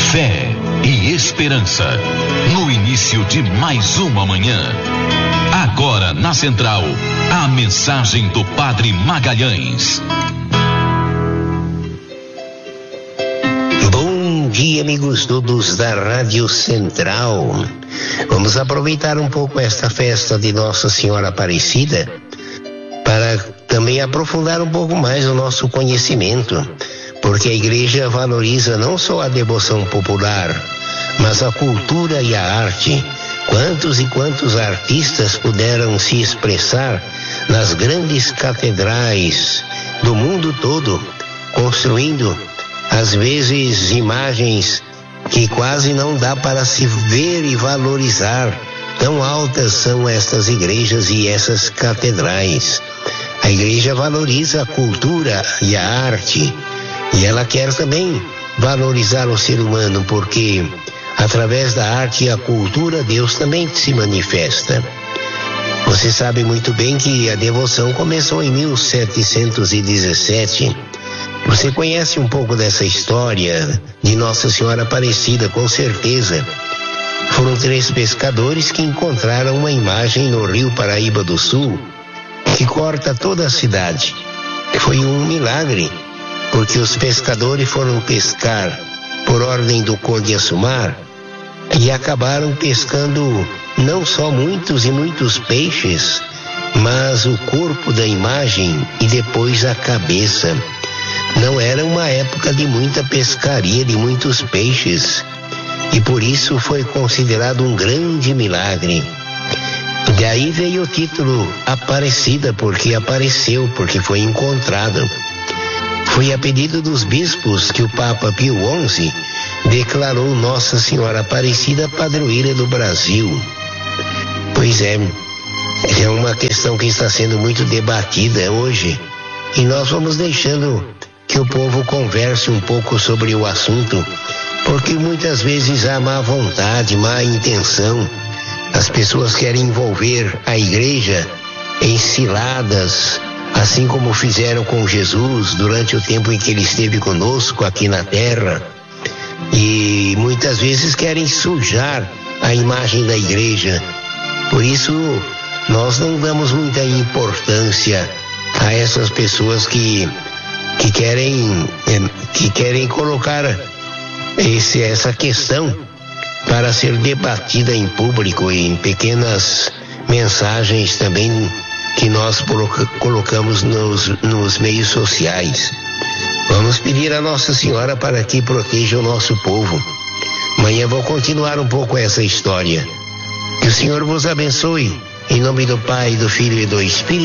Fé e esperança, no início de mais uma manhã. Agora na Central, a mensagem do Padre Magalhães. Bom dia, amigos todos da Rádio Central. Vamos aproveitar um pouco esta festa de Nossa Senhora Aparecida para também aprofundar um pouco mais o nosso conhecimento, porque a igreja valoriza não só a devoção popular, mas a cultura e a arte. Quantos e quantos artistas puderam se expressar nas grandes catedrais do mundo todo, construindo, às vezes, imagens que quase não dá para se ver e valorizar. Tão altas são estas igrejas e essas catedrais. A igreja valoriza a cultura e a arte, e ela quer também valorizar o ser humano, porque através da arte e a cultura Deus também se manifesta. Você sabe muito bem que a devoção começou em 1717. Você conhece um pouco dessa história de Nossa Senhora Aparecida, com certeza. Foram 3 pescadores que encontraram uma imagem no rio Paraíba do Sul, que corta toda a cidade. Foi um milagre, porque os pescadores foram pescar por ordem do Conde Assumar e acabaram pescando não só muitos e muitos peixes, mas o corpo da imagem e depois a cabeça. Não era uma época de muita pescaria, de muitos peixes, e por isso foi considerado um grande milagre. Daí veio o título Aparecida, porque apareceu, porque foi encontrado. Foi a pedido dos bispos que o Papa Pio XI declarou Nossa Senhora Aparecida padroeira do Brasil. Pois é uma questão que está sendo muito debatida hoje, e nós vamos deixando que o povo converse um pouco sobre o assunto, porque muitas vezes há má vontade, má intenção. As pessoas querem envolver a igreja em ciladas, assim como fizeram com Jesus durante o tempo em que ele esteve conosco aqui na terra, e muitas vezes querem sujar a imagem da igreja. Por isso nós não damos muita importância a essas pessoas que querem colocar essa questão para ser debatida em público e em pequenas mensagens também que nós colocamos nos meios sociais. Vamos pedir a Nossa Senhora para que proteja o nosso povo. Amanhã vou continuar um pouco essa história. Que o Senhor vos abençoe, em nome do Pai, do Filho e do Espírito